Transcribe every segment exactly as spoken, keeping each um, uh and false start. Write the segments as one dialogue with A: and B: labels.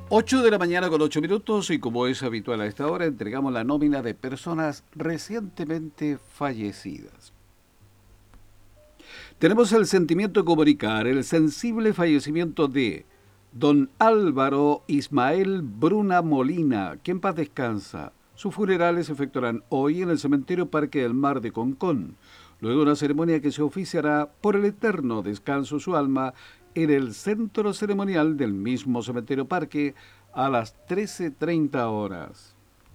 A: Ocho de la mañana con ocho minutos y como es habitual a esta hora entregamos la nómina de personas recientemente fallecidas. Tenemos el sentimiento de comunicar el sensible fallecimiento de don Álvaro Ismael Bruna Molina, que en paz descansa. Sus funerales se efectuarán hoy en el cementerio Parque del Mar de Concón, luego de una ceremonia que se oficiará por el eterno descanso de su alma en el centro ceremonial del mismo cementerio Parque a las trece treinta horas.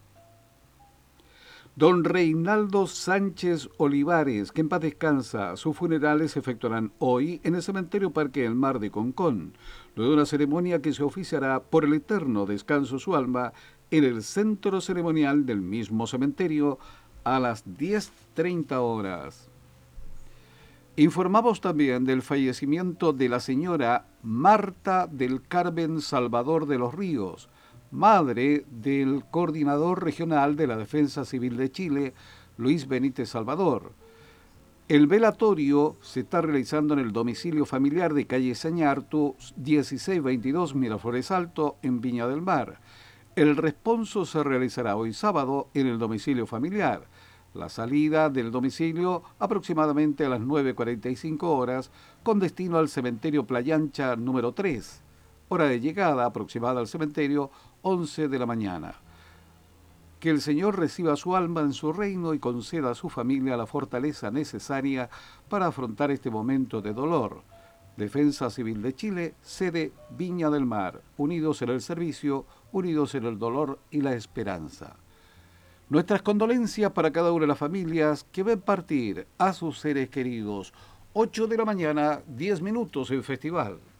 A: Don Reinaldo Sánchez Olivares, que en paz descansa, sus funerales se efectuarán hoy en el cementerio Parque del Mar de Concón, luego de una ceremonia que se oficiará por el eterno descanso de su alma en el centro ceremonial del mismo cementerio a las diez treinta horas. Informamos también del fallecimiento de la señora Marta del Carmen Salvador de los Ríos, madre del coordinador regional de la Defensa Civil de Chile, Luis Benítez Salvador. El velatorio se está realizando en el domicilio familiar de calle Sañartu, dieciséis veintidós Miraflores Alto, en Viña del Mar. El responso se realizará hoy sábado en el domicilio familiar. La salida del domicilio aproximadamente a las nueve cuarenta y cinco horas con destino al cementerio Playancha número tres. Hora de llegada aproximada al cementerio once de la mañana. Que el Señor reciba su alma en su reino y conceda a su familia la fortaleza necesaria para afrontar este momento de dolor. Defensa Civil de Chile, sede Viña del Mar, unidos en el servicio, unidos en el dolor y la esperanza. Nuestras condolencias para cada una de las familias que ven partir a sus seres queridos. ocho de la mañana, diez minutos en festival.